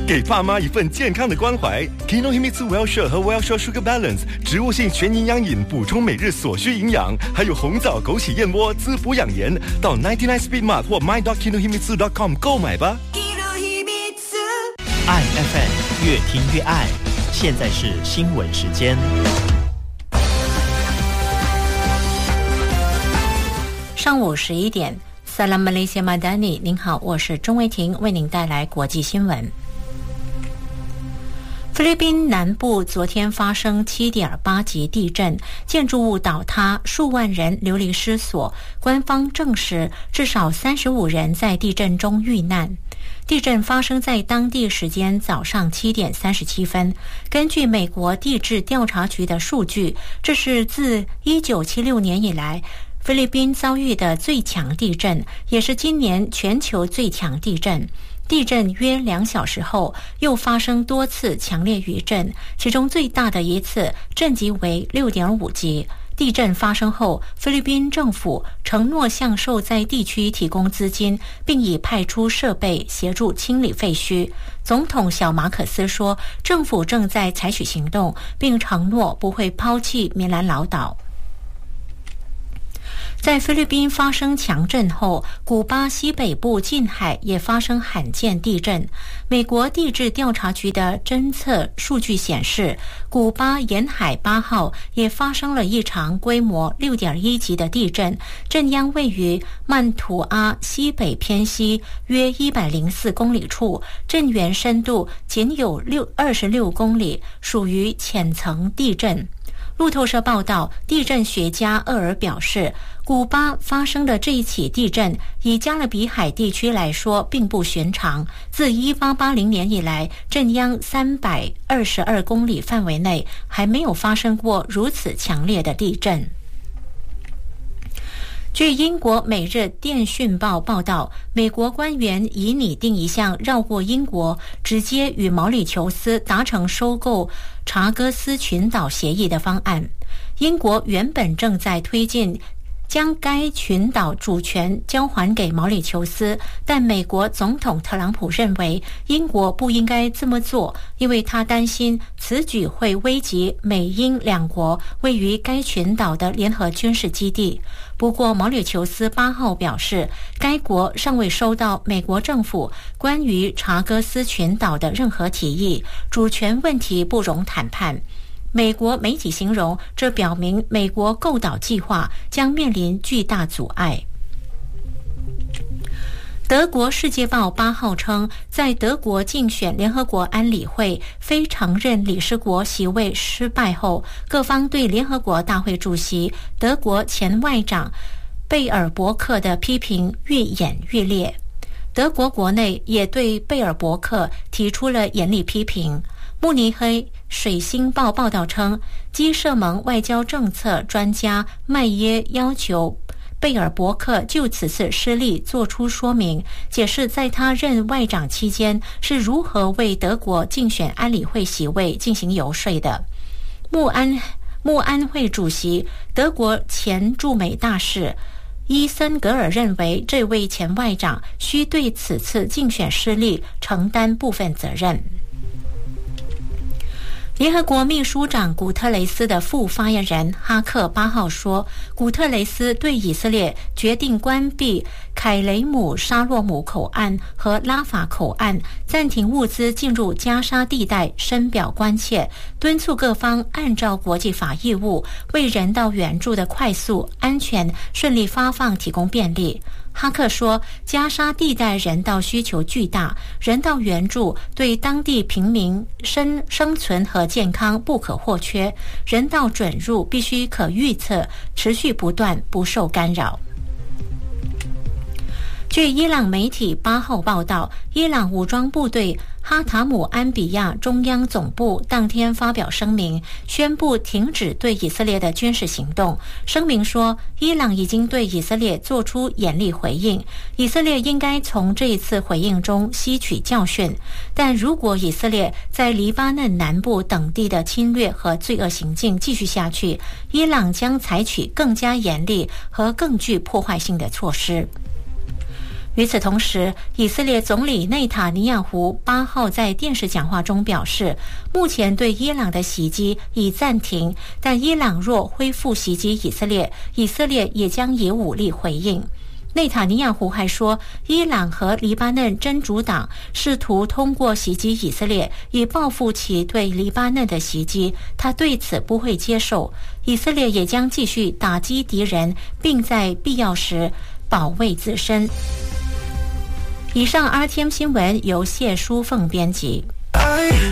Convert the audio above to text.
给爸妈一份健康的关怀。Kinohimitsu Well-Share 和 Well-Share Sugar Balance 植物性全营养饮，补充每日所需营养，还有红枣枸杞燕窝滋补养颜。到99 Speed Mart 或 my.kinohimitsu.com 购买吧。 爱 FM 越听越爱。现在是新闻时间。 上午11点。Salam Malaysia Madani， 您好，我是钟维婷，为您带来国际新闻。菲律宾南部昨天发生 7.8 级地震，建筑物倒塌，数万人流离失所。官方证实，至少35人在地震中遇难。地震发生在当地时间早上7点37分。根据美国地质调查局的数据，这是自1976年以来菲律宾遭遇的最强地震，也是今年全球最强地震。地震约2小时后，又发生多次强烈余震，其中最大的一次震级为 6.5 级。地震发生后，菲律宾政府承诺向受灾地区提供资金，并已派出设备协助清理废墟。总统小马可斯说，政府正在采取行动，并承诺不会抛弃米兰老岛。在菲律宾发生强震后，古巴西北部近海也发生罕见地震。美国地质调查局的侦测数据显示，古巴沿海8号也发生了一场规模 6.1 级的地震，震央位于曼图阿西北偏西约104公里处，震源深度仅有26公里，属于浅层地震。路透社报道，地震学家厄尔表示，古巴发生的这一起地震以加勒比海地区来说并不寻常，自1880年以来，震央322公里范围内还没有发生过如此强烈的地震。据英国《每日电讯报》报道，美国官员已拟定一项绕过英国，直接与毛里求斯达成收购查戈斯群岛协议的方案。英国原本正在推进将该群岛主权交还给毛里求斯，但美国总统特朗普认为英国不应该这么做，因为他担心此举会危及美英两国位于该群岛的联合军事基地。不过毛里求斯8号表示，该国尚未收到美国政府关于查戈斯群岛的任何提议，主权问题不容谈判。美国媒体形容，这表明美国购岛计划将面临巨大阻碍。德国《世界报》8号称，在德国竞选联合国安理会非常任理事国席位失败后，各方对联合国大会主席德国前外长贝尔伯克的批评愈演愈烈。德国国内也对贝尔伯克提出了严厉批评。慕尼黑水星报报道称，基社盟外交政策专家麦耶要求贝尔伯克就此次失利做出说明，解释在他任外长期间是如何为德国竞选安理会席位进行游说的。慕安会主席德国前驻美大使伊森格尔认为，这位前外长需对此次竞选失利承担部分责任。联合国秘书长古特雷斯的副发言人哈克8号说，古特雷斯对以色列决定关闭凯雷姆沙洛姆口岸和拉法口岸，暂停物资进入加沙地带深表关切，敦促各方按照国际法义务，为人道援助的快速、安全、顺利发放提供便利。哈克说，加沙地带人道需求巨大，人道援助对当地平民生存和健康不可或缺，人道准入必须可预测，持续不断，不受干扰。据伊朗媒体8号报道，伊朗武装部队哈塔姆安比亚中央总部当天发表声明，宣布停止对以色列的军事行动。声明说，伊朗已经对以色列做出严厉回应，以色列应该从这一次回应中吸取教训。但如果以色列在黎巴嫩南部等地的侵略和罪恶行径继续下去，伊朗将采取更加严厉和更具破坏性的措施。 与此同时，以色列总理内塔尼亚胡8号在电视讲话中表示，目前对伊朗的袭击已暂停，但伊朗若恢复袭击以色列，以色列也将以武力回应。内塔尼亚胡还说，伊朗和黎巴嫩真主党试图通过袭击以色列以报复其对黎巴嫩的袭击，他对此不会接受。以色列也将继续打击敌人，并在必要时保卫自身。以上 RTM 新闻由谢淑凤编辑。